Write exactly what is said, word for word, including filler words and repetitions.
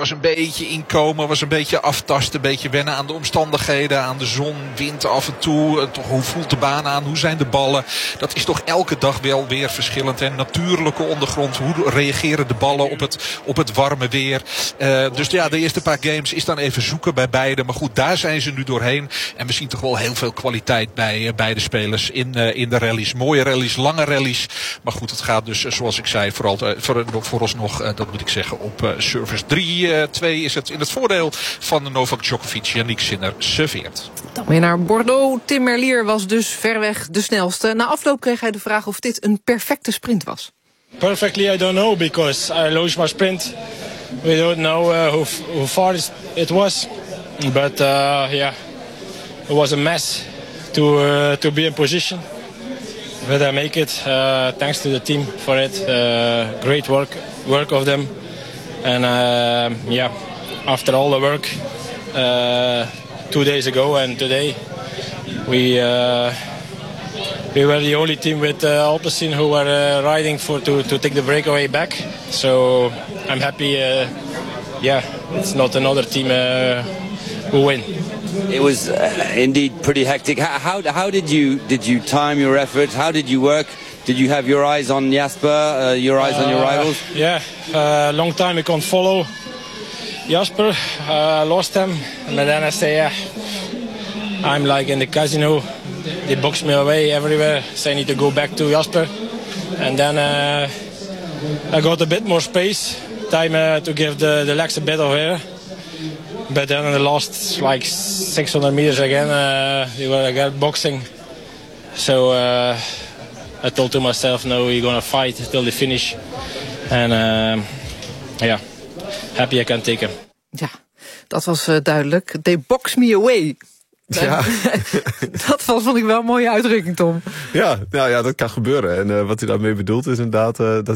was een beetje inkomen, was een beetje aftasten, een beetje wennen aan de omstandigheden, aan de zon, wind af en toe. Uh, toch, hoe voelt de baan aan, hoe zijn de ballen? Dat is toch elke dag wel weer verschillend. En natuurlijke ondergrond, hoe reageren de ballen op het, op het warme weer? Uh, dus ja, de eerste paar games is dan even zoeken bij beide. Maar goed, daar zijn ze nu doorheen. En we zien toch wel heel veel kwaliteit bij uh, beide spelers in, uh, in de rallies. Mooie rallies, lange rallies. Maar goed, het gaat dus, uh, zoals ik zei, vooral uh, voor, vooralsnog, uh, dat moet ik zeggen, op uh, service drie twee uh, is het in het voordeel van Novak Djokovic. Yannick Sinner serveert. Dan weer naar Bordeaux. Tim Merlier was dus verreweg de snelste. Na afloop kreeg hij de vraag of dit een perfecte sprint was. Perfectly, I don't know, because I launched my sprint. We don't know uh, how, how far it was, but uh, yeah, it was a mess to uh, to be in position. But I make it. Uh, thanks to the team for it. Uh, great work, work of them, and uh, yeah, after all the work, uh, two days ago and today, we. Uh, We were the only team with uh, Alpecin who were uh, riding for to, to take the breakaway back. So I'm happy. Uh, yeah, it's not another team uh, who win. It was uh, indeed pretty hectic. How, how how did you did you time your effort? How did you work? Did you have your eyes on Jasper? Uh, your eyes uh, on your rivals? Yeah, uh, long time I can't follow Jasper. Uh, lost him, and then I say, yeah, I'm like in the casino. They boxed me away everywhere, so I need to go back to Jasper. And then uh, I got a bit more space, time uh, to give the, the legs a bit of air. But then in the last like six hundred meters again, uh, they were again boxing. So uh, I told to myself, no, we're gonna fight till the finish. And uh, yeah, happy I can take him. Ja, dat was uh, duidelijk. They box me away. Ja. Dat was, vond ik wel een mooie uitdrukking, Tom. Ja, nou ja, dat kan gebeuren. En uh, wat hij daarmee bedoelt is inderdaad... Uh, dat